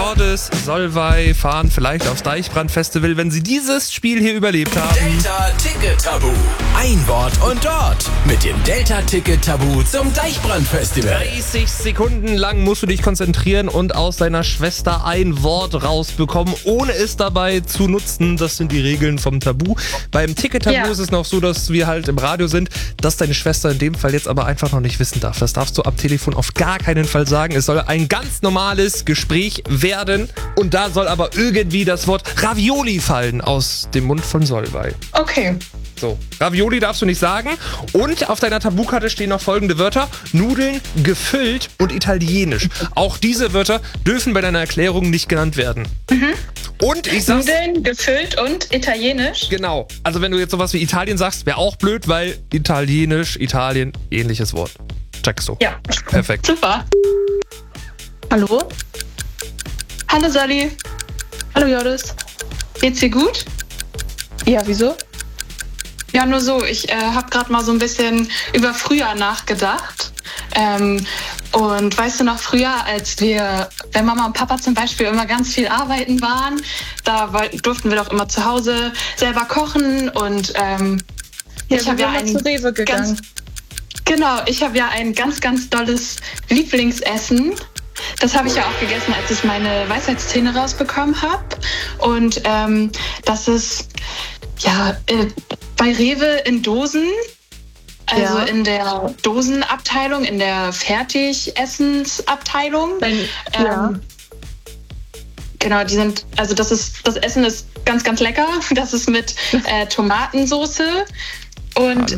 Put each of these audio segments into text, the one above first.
Jordis, Solvay fahren vielleicht aufs Deichbrand-Festival, wenn sie dieses Spiel hier überlebt haben. Delta-Ticket-Tabu. Ein Wort und dort. Mit dem Delta-Ticket-Tabu zum Deichbrand-Festival. 30 Sekunden lang musst du dich konzentrieren und aus deiner Schwester ein Wort rausbekommen, ohne es dabei zu nutzen. Das sind die Regeln vom Tabu. Beim Ticket-Tabu ist es noch so, dass wir halt im Radio sind, dass deine Schwester in dem Fall jetzt aber einfach noch nicht wissen darf. Das darfst du ab Telefon auf gar keinen Fall sagen. Es soll ein ganz normales Gespräch werden und da soll aber irgendwie das Wort Ravioli fallen aus dem Mund von Solvay. Okay. So, Ravioli darfst du nicht sagen. Und auf deiner Tabukarte stehen noch folgende Wörter: Nudeln, gefüllt und italienisch. Auch diese Wörter dürfen bei deiner Erklärung nicht genannt werden. Und ich sag's... Nudeln, gefüllt und italienisch? Genau. Also wenn du jetzt sowas wie Italien sagst, wäre auch blöd, weil italienisch, Italien, ähnliches Wort. Checkst du? Ja. Perfekt. Super. Hallo? Hallo Sally. Hallo Jordis. Geht's dir gut? Ja, wieso? Ja, nur so. Ich habe gerade mal so ein bisschen über früher nachgedacht. Und weißt du noch, früher, als wenn Mama und Papa zum Beispiel immer ganz viel arbeiten waren, da durften wir doch immer zu Hause selber kochen und ich habe ja zu Rewe gegangen. Genau, ich habe ja ein ganz, ganz tolles Lieblingsessen. Das habe ich ja auch gegessen, als ich meine Weisheitszähne rausbekommen habe. Und das ist bei Rewe in Dosen, also in der Dosenabteilung, in der Fertigessensabteilung. Genau, das Essen ist ganz, ganz lecker. Das ist mit Tomatensoße und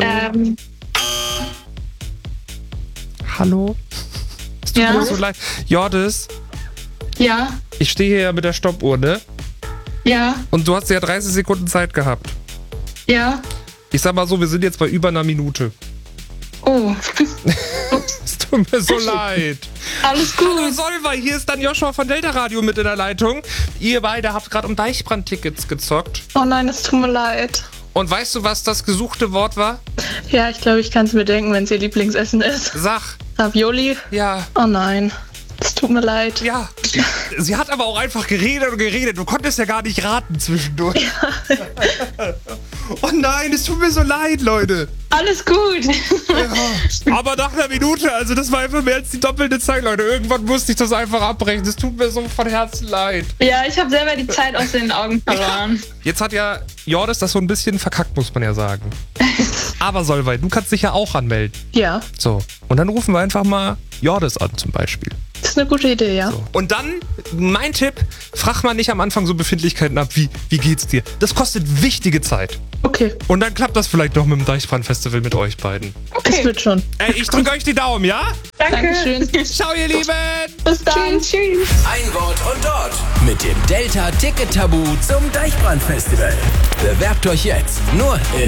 Hallo? Es tut mir so leid. Jordis? Ja? Ich stehe hier ja mit der Stoppuhr, ne? Ja? Und du hast ja 30 Sekunden Zeit gehabt. Ja? Ich sag mal so, wir sind jetzt bei über einer Minute. Oh. Es tut mir so leid. Alles gut. Hallo Solvay, hier ist dann Joshua von Delta Radio mit in der Leitung. Ihr beide habt gerade um Deichbrand-Tickets gezockt. Oh nein, es tut mir leid. Und weißt du, was das gesuchte Wort war? Ja, ich glaube, ich kann es mir denken, wenn es ihr Lieblingsessen ist. Sag. Ravioli? Ja. Oh nein. Es tut mir leid. Ja. Sie hat aber auch einfach geredet und geredet. Du konntest ja gar nicht raten zwischendurch. Ja. Oh nein, es tut mir so leid, Leute. Alles gut. Ja. Aber nach einer Minute, also das war einfach mehr als die doppelte Zeit, Leute. Irgendwann musste ich das einfach abbrechen. Es tut mir so von Herzen leid. Ja, ich habe selber die Zeit aus den Augen verloren. Ja. Jetzt hat ja Jordis das so ein bisschen verkackt, muss man ja sagen. Aber Solvay, du kannst dich ja auch anmelden. Ja. So, und dann rufen wir einfach mal Jordis an zum Beispiel. Das ist eine gute Idee, ja. So. Und dann, mein Tipp, frag mal nicht am Anfang so Befindlichkeiten ab, wie geht's dir? Das kostet wichtige Zeit. Okay. Und dann klappt das vielleicht noch mit dem Deichbrand-Festival mit euch beiden. Okay. Das wird schon. Ey, ich drücke euch die Daumen, ja? Dankeschön. Ciao, ihr Lieben. Bis dann. Tschüss. Ein Wort und dort. Mit dem Delta-Ticket-Tabu zum Deichbrand-Festival. Bewerbt euch jetzt nur in